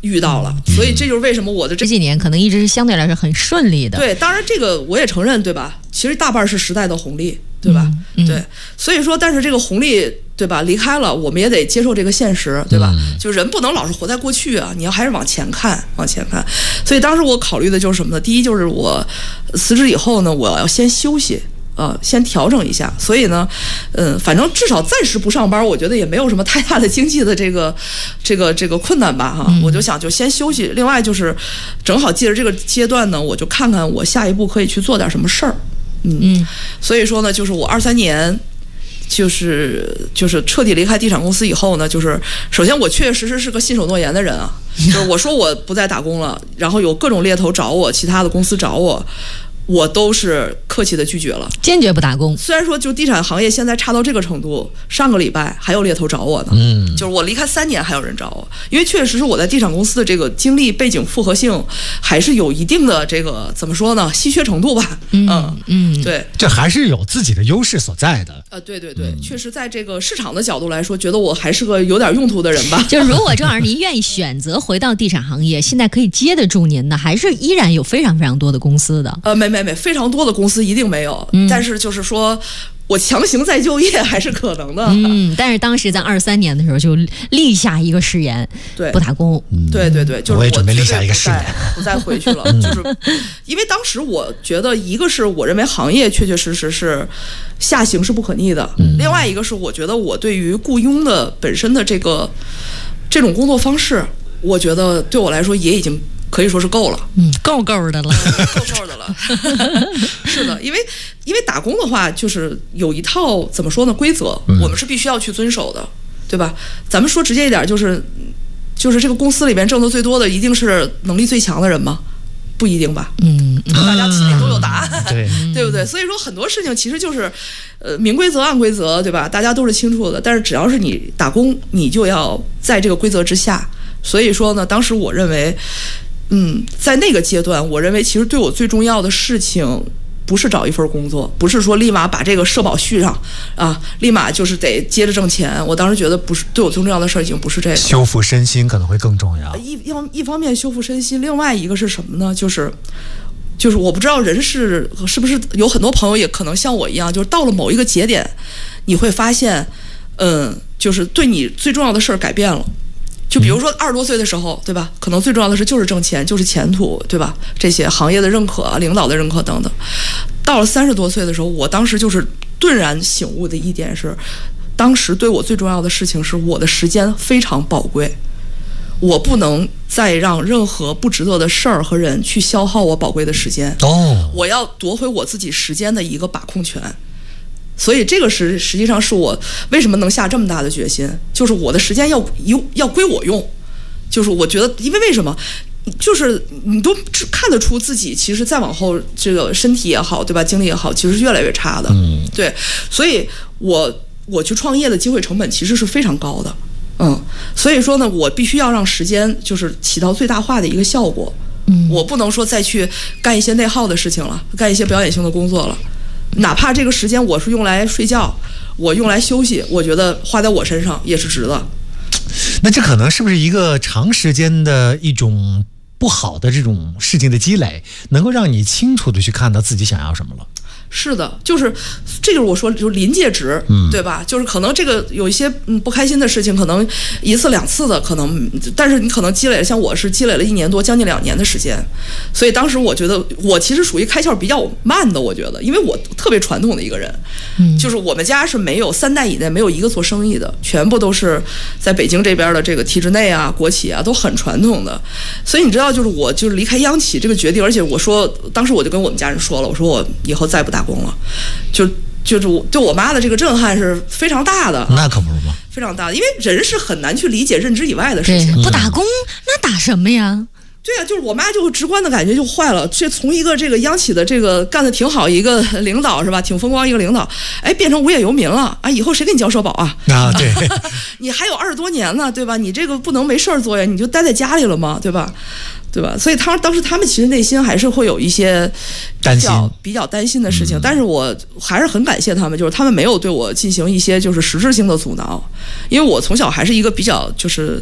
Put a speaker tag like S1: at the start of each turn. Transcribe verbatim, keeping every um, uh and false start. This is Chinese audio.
S1: 遇到了，所以这就是为什么我的
S2: 这几年可能一直是相对来说很顺利的。
S1: 对，当然这个我也承认，对吧？其实大半是时代的红利，对吧？嗯嗯、对，所以说，但是这个红利，对吧？离开了，我们也得接受这个现实，对吧？嗯、就人不能老是活在过去啊，你要还是往前看，往前看。所以当时我考虑的就是什么呢？第一就是我辞职以后呢，我要先休息。呃，先调整一下，所以呢，嗯，反正至少暂时不上班，我觉得也没有什么太大的经济的这个、这个、这个困难吧，哈。嗯、我就想就先休息。另外就是，正好借着这个阶段呢，我就看看我下一步可以去做点什么事儿。嗯嗯。所以说呢，就是我二三年，就是就是彻底离开地产公司以后呢，就是首先我确确实实是个信守诺言的人啊，就是我说我不再打工了，然后有各种猎头找我，其他的公司找我。我都是客气的拒绝了，
S2: 坚决不打工。
S1: 虽然说就地产行业现在差到这个程度，上个礼拜还有猎头找我呢，嗯，就是我离开三年还有人找我，因为确实是我在地产公司的这个经历背景复合性还是有一定的这个怎么说呢，稀缺程度吧，嗯 嗯, 嗯，对，
S3: 这还是有自己的优势所在的。
S1: 呃，对对对，嗯、确实在这个市场的角度来说，觉得我还是个有点用途的人吧。
S2: 就如果正好您愿意选择回到地产行业，现在可以接得住您的，还是依然有非常非常多的公司的。
S1: 呃，没没没，非常多的公司一定没有，嗯、但是就是说。我强行再就业还是可能的，
S2: 嗯，但是当时在二三年的时候就立下一个誓言，
S1: 对，
S2: 不打工，
S1: 嗯、对对对，就是
S3: 我也准备立下一个誓言，
S1: 不再回去了，就是因为当时我觉得，一个是我认为行业确确实实是下行是不可逆的，嗯、另外一个是我觉得我对于雇佣的本身的这个这种工作方式，我觉得对我来说也已经。可以说是够了，
S2: 嗯，够够的了，
S1: 够够的了。是的，因为因为打工的话，就是有一套怎么说呢规则，嗯、我们是必须要去遵守的，对吧？咱们说直接一点，就是就是这个公司里边挣得最多的，一定是能力最强的人吗？不一定吧，嗯，大家心里都有答案，嗯、对对不对？所以说很多事情其实就是，呃，明规则暗规则，对吧？大家都是清楚的，但是只要是你打工，你就要在这个规则之下。所以说呢，当时我认为。嗯，在那个阶段，我认为其实对我最重要的事情不是找一份工作，不是说立马把这个社保续上啊，立马就是得接着挣钱。我当时觉得不是对我最重要的事儿，已经不是这个。
S3: 修复身心可能会更重要。
S1: 一一方一方面修复身心，另外一个是什么呢？就是就是我不知道人是是不是有很多朋友也可能像我一样，就是到了某一个节点，你会发现，嗯，就是对你最重要的事儿改变了。就比如说二十多岁的时候，对吧？可能最重要的是就是挣钱，就是前途，对吧？这些行业的认可、领导的认可等等。到了三十多岁的时候，我当时就是顿然醒悟的一点是，当时对我最重要的事情是我的时间非常宝贵，我不能再让任何不值得的事儿和人去消耗我宝贵的时间。哦，我要夺回我自己时间的一个把控权。所以这个是实际上是我为什么能下这么大的决心，就是我的时间要要要归我用，就是我觉得，因为为什么，就是你都看得出自己其实再往后这个身体也好，对吧，精力也好，其实是越来越差的，嗯，对，所以我我去创业的机会成本其实是非常高的，嗯，所以说呢，我必须要让时间就是起到最大化的一个效果，嗯，我不能说再去干一些内耗的事情了，干一些表演性的工作了。哪怕这个时间我是用来睡觉，我用来休息，我觉得花在我身上也是值的。
S3: 那这可能是不是一个长时间的一种不好的这种事情的积累，能够让你清楚的去看到自己想要什么了？
S1: 是的，就是这就是我说就是临界值，嗯，对吧？就是可能这个有一些嗯不开心的事情，可能一次两次的可能，但是你可能积累了，像我是积累了一年多，将近两年的时间，所以当时我觉得我其实属于开窍比较慢的，我觉得，因为我特别传统的一个人，嗯，就是我们家是没有三代以内没有一个做生意的，全部都是在北京这边的这个体制内啊、国企啊都很传统的，所以你知道，就是我就是离开央企这个决定，而且我说当时我就跟我们家人说了，我说我以后再不打工了，就就是我对我妈的这个震撼是非常大的，
S3: 那可不是吗？
S1: 非常大的，因为人是很难去理解认知以外的事情。
S2: 不打工那打什么呀？
S1: 对啊，就是我妈就直观的感觉就坏了，这从一个这个央企的这个干得挺好一个领导是吧，挺风光一个领导，哎，变成无业游民了啊！以后谁给你交社保啊？
S3: 啊，对，
S1: 你还有二十多年呢，对吧？你这个不能没事儿做呀，你就待在家里了吗？对吧？对吧？所以他当时他们其实内心还是会有一些比较比较担心的事情，嗯、但是我还是很感谢他们，就是他们没有对我进行一些就是实质性的阻挠，因为我从小还是一个比较就是